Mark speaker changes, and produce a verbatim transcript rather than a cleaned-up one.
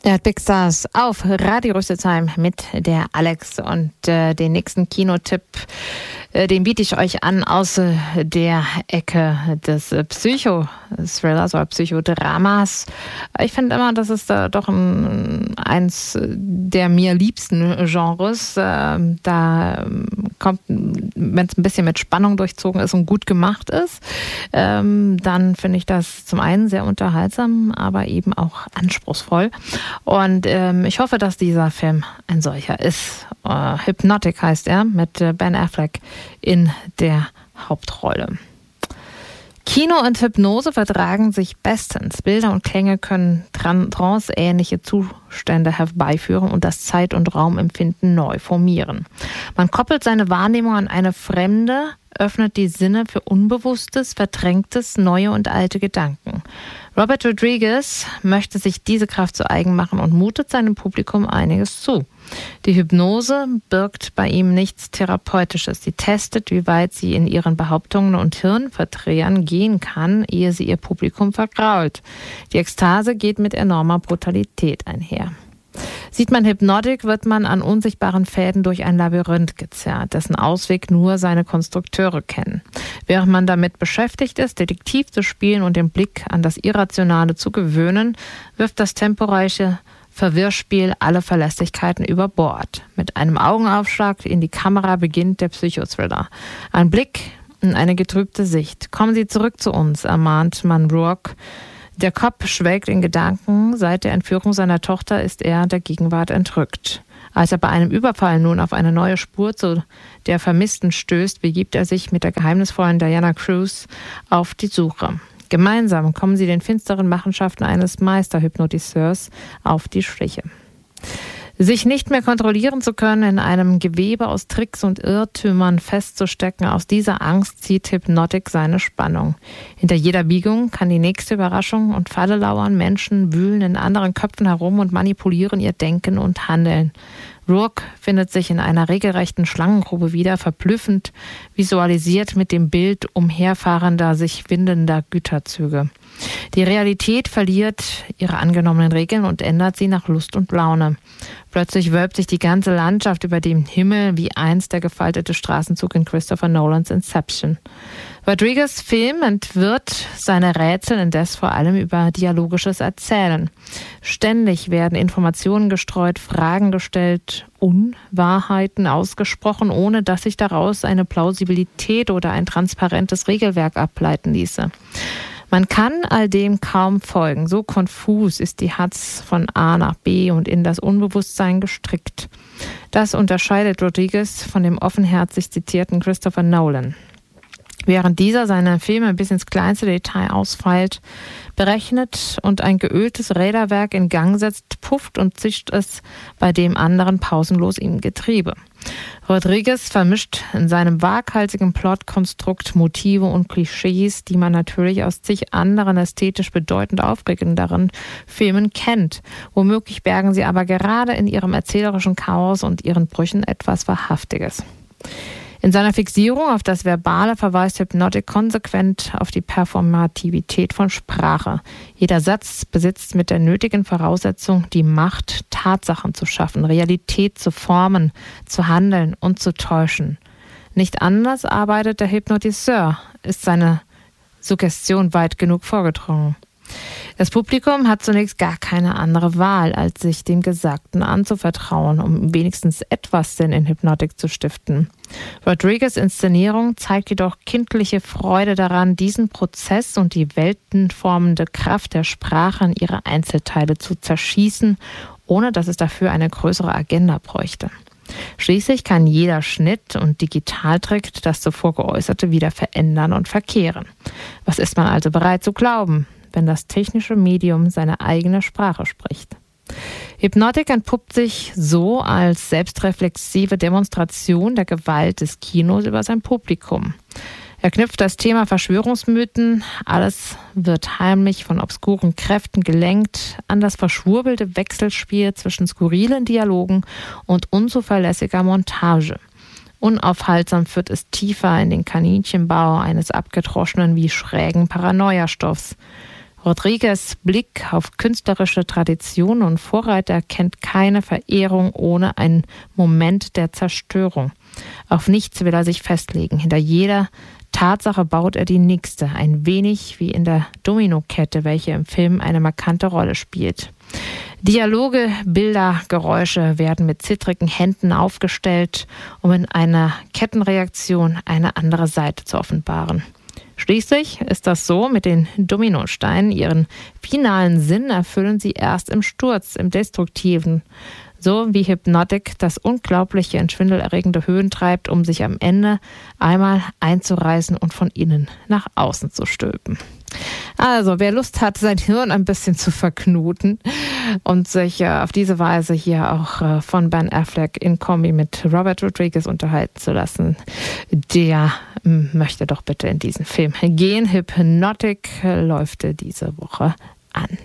Speaker 1: Ja, Big Stars auf Radio Rüsselsheim mit der Alex und äh, den nächsten Kinotipp, äh, den biete ich euch an aus äh, der Ecke des äh, Psycho-Thrillers oder Psychodramas. Ich finde immer, das ist äh, doch ein, eins der mir liebsten Genres. Äh, da kommt, wenn es ein bisschen mit Spannung durchzogen ist und gut gemacht ist, ähm, dann finde ich das zum einen sehr unterhaltsam, aber eben auch anspruchsvoll. Und ähm, ich hoffe, dass dieser Film ein solcher ist. Äh, Hypnotic heißt er, mit äh, Ben Affleck in der Hauptrolle. Kino und Hypnose vertragen sich bestens. Bilder und Klänge können tranceähnliche Zustände herbeiführen und das Zeit- und Raumempfinden neu formieren. Man koppelt seine Wahrnehmung an eine fremde, öffnet die Sinne für Unbewusstes, Verdrängtes, neue und alte Gedanken. Robert Rodriguez möchte sich diese Kraft zu eigen machen und mutet seinem Publikum einiges zu. Die Hypnose birgt bei ihm nichts Therapeutisches. Sie testet, wie weit sie in ihren Behauptungen und Hirnverdrehern gehen kann, ehe sie ihr Publikum vergrault. Die Ekstase geht mit enormer Brutalität einher. Sieht man Hypnotic, wird man an unsichtbaren Fäden durch ein Labyrinth gezerrt, dessen Ausweg nur seine Konstrukteure kennen. Während man damit beschäftigt ist, Detektiv zu spielen und den Blick an das Irrationale zu gewöhnen, wirft das temporeiche Verwirrspiel alle Verlässlichkeiten über Bord. Mit einem Augenaufschlag in die Kamera beginnt der Psychothriller. Ein Blick in eine getrübte Sicht. Kommen Sie zurück zu uns, ermahnt man Rourke. Der Cop schwelgt in Gedanken. Seit der Entführung seiner Tochter ist er der Gegenwart entrückt. Als er bei einem Überfall nun auf eine neue Spur zu der Vermissten stößt, begibt er sich mit der geheimnisvollen Diana Cruz auf die Suche. Gemeinsam kommen sie den finsteren Machenschaften eines Meisterhypnotiseurs auf die Schliche. Sich nicht mehr kontrollieren zu können, in einem Gewebe aus Tricks und Irrtümern festzustecken, aus dieser Angst zieht Hypnotic seine Spannung. Hinter jeder Biegung kann die nächste Überraschung und Falle lauern. Menschen wühlen in anderen Köpfen herum und manipulieren ihr Denken und Handeln. Rourke findet sich in einer regelrechten Schlangengrube wieder, verblüffend visualisiert mit dem Bild umherfahrender, sich windender Güterzüge. Die Realität verliert ihre angenommenen Regeln und ändert sie nach Lust und Laune. Plötzlich wölbt sich die ganze Landschaft über dem Himmel wie einst der gefaltete Straßenzug in Christopher Nolans Inception. Rodriguez' Film entwirrt seine Rätsel indes vor allem über dialogisches Erzählen. Ständig werden Informationen gestreut, Fragen gestellt, Unwahrheiten ausgesprochen, ohne dass sich daraus eine Plausibilität oder ein transparentes Regelwerk ableiten ließe. Man kann all dem kaum folgen. So konfus ist die Hatz von A nach B und in das Unbewusstsein gestrickt. Das unterscheidet Rodriguez von dem offenherzig zitierten Christopher Nolan. Während dieser seine Filme bis ins kleinste Detail ausfeilt, berechnet und ein geöltes Räderwerk in Gang setzt, pufft und zischt es bei dem anderen pausenlos im Getriebe. Rodriguez vermischt in seinem waghalsigen Plotkonstrukt Motive und Klischees, die man natürlich aus zig anderen ästhetisch bedeutend aufregenderen Filmen kennt. Womöglich bergen sie aber gerade in ihrem erzählerischen Chaos und ihren Brüchen etwas Wahrhaftiges. In seiner Fixierung auf das Verbale verweist Hypnotic konsequent auf die Performativität von Sprache. Jeder Satz besitzt mit der nötigen Voraussetzung die Macht, Tatsachen zu schaffen, Realität zu formen, zu handeln und zu täuschen. Nicht anders arbeitet der Hypnotiseur, ist seine Suggestion weit genug vorgedrungen. Das Publikum hat zunächst gar keine andere Wahl, als sich dem Gesagten anzuvertrauen, um wenigstens etwas Sinn in Hypnotic zu stiften. Rodriguez' Inszenierung zeigt jedoch kindliche Freude daran, diesen Prozess und die weltenformende Kraft der Sprache in ihre Einzelteile zu zerschießen, ohne dass es dafür eine größere Agenda bräuchte. Schließlich kann jeder Schnitt und Digitaltrick das zuvor Geäußerte wieder verändern und verkehren. Was ist man also bereit zu glauben, wenn das technische Medium seine eigene Sprache spricht? Hypnotic entpuppt sich so als selbstreflexive Demonstration der Gewalt des Kinos über sein Publikum. Er knüpft das Thema Verschwörungsmythen, alles wird heimlich von obskuren Kräften gelenkt, an das verschwurbelte Wechselspiel zwischen skurrilen Dialogen und unzuverlässiger Montage. Unaufhaltsam führt es tiefer in den Kaninchenbau eines abgedroschenen wie schrägen Paranoiastoffs. Rodriguez' Blick auf künstlerische Tradition und Vorreiter kennt keine Verehrung ohne einen Moment der Zerstörung. Auf nichts will er sich festlegen. Hinter jeder Tatsache baut er die nächste, ein wenig wie in der Dominokette, welche im Film eine markante Rolle spielt. Dialoge, Bilder, Geräusche werden mit zittrigen Händen aufgestellt, um in einer Kettenreaktion eine andere Seite zu offenbaren. Schließlich ist das so, mit den Dominosteinen ihren finalen Sinn erfüllen sie erst im Sturz, im Destruktiven. So wie Hypnotic das Unglaubliche in schwindelerregende Höhen treibt, um sich am Ende einmal einzureißen und von innen nach außen zu stülpen. Also, wer Lust hat, sein Hirn ein bisschen zu verknuten und sich äh, auf diese Weise hier auch äh, von Ben Affleck in Kombi mit Robert Rodriguez unterhalten zu lassen, der m, möchte doch bitte in diesen Film gehen. Hypnotic äh, läuft diese Woche an.